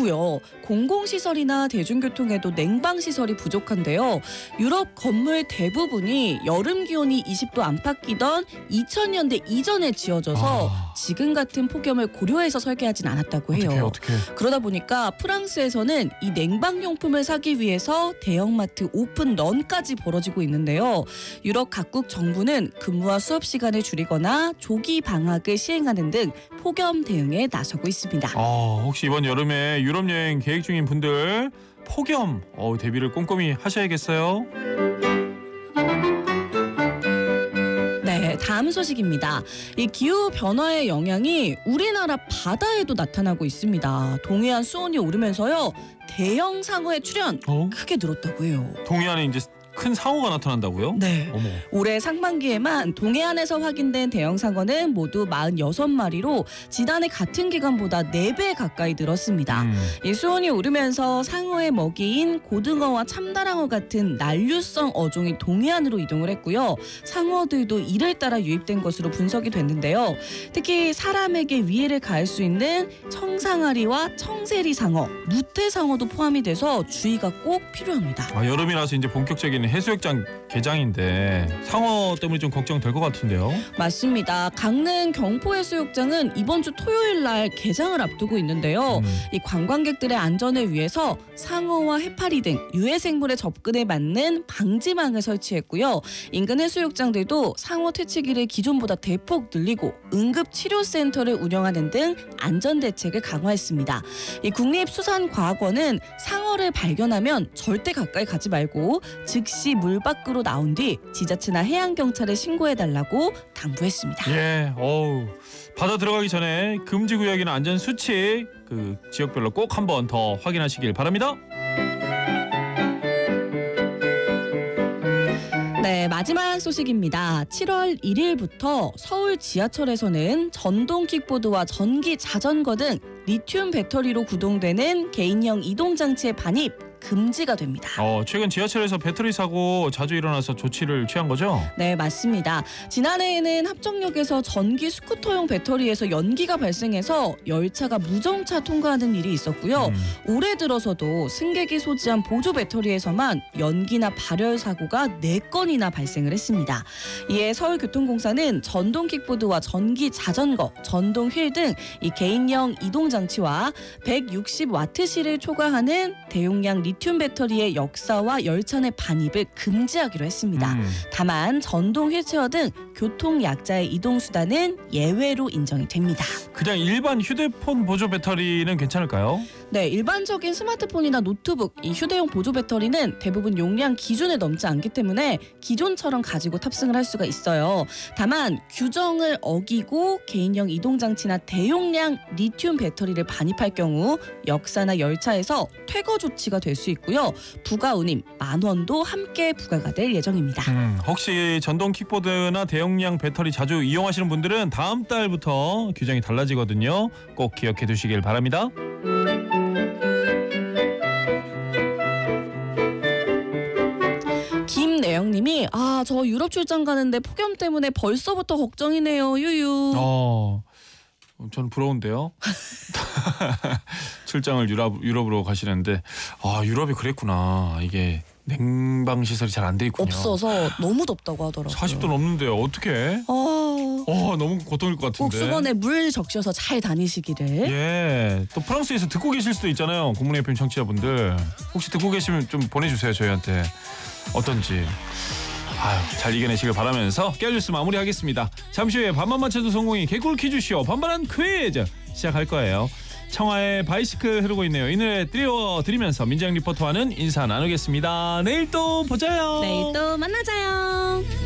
덥고요. 공공시설이나 대중교통에도 냉방시설이 부족한데요. 유럽 건물 대부분이 여름 기온이 20도 안팎이던 2000년대 이전에 지어져서 지금 같은 폭염을 고려해서 설계하진 않았다고 해요. 어떻게. 그러다 보니까 프랑스에서는 이 냉방용품을 사기 위해서 대형마트 오픈런까지 벌어지고 있는데요. 유럽 각국 정부는 근무와 수업 시간을 줄이거나 조기 방학을 시행하는 등 폭염 대응에 나서고 있습니다. 혹시 이번 여름에 유럽 여행 계획 중인 분들 폭염 대비를 꼼꼼히 하셔야겠어요. 네, 다음 소식입니다. 이 기후 변화의 영향이 우리나라 바다에도 나타나고 있습니다. 동해안 수온이 오르면서요, 대형 상어의 출현 크게 늘었다고 해요. 동해안에 이제 큰 상어가 나타난다고요? 네. 어머. 올해 상반기에만 동해안에서 확인된 대형 상어는 모두 46마리로 지난해 같은 기간보다 4배 가까이 늘었습니다. 이 수온이 오르면서 상어의 먹이인 고등어와 참다랑어 같은 난류성 어종이 동해안으로 이동을 했고요. 상어들도 이를 따라 유입된 것으로 분석이 됐는데요. 특히 사람에게 위해를 가할 수 있는 청상아리와 청세리 상어, 무태 상어도 포함이 돼서 주의가 꼭 필요합니다. 여름이라서 이제 본격적인 해수욕장 개장인데 상어 때문에 좀 걱정될 것 같은데요. 맞습니다. 강릉 경포해수욕장은 이번 주 토요일 날 개장을 앞두고 있는데요. 이 관광객들의 안전을 위해서 상어와 해파리 등 유해생물의 접근에 막는 방지망을 설치했고요. 인근 해수욕장들도 상어 퇴치기를 기존보다 대폭 늘리고 응급치료센터를 운영하는 등 안전대책을 강화했습니다. 이 국립수산과학원은 상어를 발견하면 절대 가까이 가지 말고 즉시 물 밖으로 나온 뒤 지자체나 해양경찰에 신고해달라고 당부했습니다. 예, 바다 들어가기 전에 금지구역이나 안전수칙 지역별로 꼭 한 번 더 확인하시길 바랍니다. 네, 마지막 소식입니다. 7월 1일부터 서울 지하철에서는 전동 킥보드와 전기 자전거 등 리튬 배터리로 구동되는 개인형 이동장치의 반입 금지가 됩니다. 최근 지하철에서 배터리 사고 자주 일어나서 조치를 취한 거죠? 네, 맞습니다. 지난해에는 합정역에서 전기 스쿠터용 배터리에서 연기가 발생해서 열차가 무정차 통과하는 일이 있었고요. 올해 들어서도 승객이 소지한 보조 배터리에서만 연기나 발열 사고가 4건이나 발생을 했습니다. 이에 서울교통공사는 전동 킥보드와 전기 자전거, 전동 휠 등 이 개인형 이동장치와 160와트시를 초과하는 대용량 리튬 배터리의 역사와 열차 내 반입을 금지하기로 했습니다. 다만 전동 휠체어 등 교통 약자의 이동 수단은 예외로 인정이 됩니다. 그냥 일반 휴대폰 보조 배터리는 괜찮을까요? 네, 일반적인 스마트폰이나 노트북, 이 휴대용 보조 배터리는 대부분 용량 기준을 넘지 않기 때문에 기존처럼 가지고 탑승을 할 수가 있어요. 다만 규정을 어기고 개인형 이동장치나 대용량 리튬 배터리를 반입할 경우 역사나 열차에서 퇴거 조치가 될 수 있고요. 부가 운임 10,000원도 함께 부과가 될 예정입니다. 혹시 전동 킥보드나 대용량 배터리 자주 이용하시는 분들은 다음 달부터 규정이 달라지거든요. 꼭 기억해 두시길 바랍니다. 김내영님이 저 유럽 출장 가는데 폭염 때문에 벌써부터 걱정이네요. 유유. 저는 부러운데요. 출장을 유럽으로 가시는데 유럽이 그랬구나. 이게 냉방 시설이 잘 안 돼 있군요. 없어서 너무 덥다고 하더라고요. 40도 넘는데요. 어떡해? 너무 고통일 것 같은데. 꼭 수건에 물 적셔서 잘 다니시기를. 예, 또 프랑스에서 듣고 계실 수도 있잖아요. 국문의 FM 청취자분들. 혹시 듣고 계시면 좀 보내주세요. 저희한테. 어떤지. 잘 이겨내시길 바라면서 깨알뉴스 마무리하겠습니다. 잠시 후에 반만 맞춰도 성공이 개꿀 퀴즈쇼 반반한 퀴즈 시작할 거예요. 청하의 바이시클 흐르고 있네요. 이 노래 띄워드리면서 민정 리포터와는 인사 나누겠습니다. 내일 또 보자요. 내일 또 만나자요.